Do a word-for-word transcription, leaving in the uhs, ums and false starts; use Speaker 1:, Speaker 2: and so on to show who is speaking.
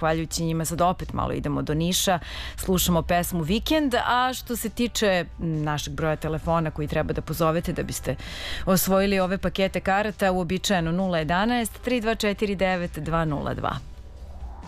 Speaker 1: zahvaljujući njima sad opet malo idemo do Niša, slušamo pesmu Vikend, a što se tiče našeg broja telefona koji treba da pozovete da biste osvojili ove pakete karata, uobičajeno nula jedanaest tri dva četiri devet dva nula dva.